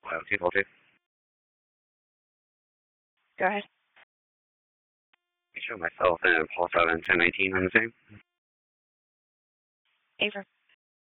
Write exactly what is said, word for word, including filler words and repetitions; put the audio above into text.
File two four two. Go ahead. Show myself and Paul seven ten nineteen on the same. Affirm.